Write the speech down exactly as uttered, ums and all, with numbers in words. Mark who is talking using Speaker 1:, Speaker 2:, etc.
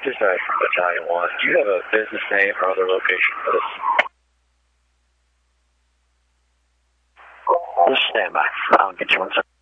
Speaker 1: Dispatch from Battalion one. Do you have a business name or other location for this? Just stand by. I'll get you one second.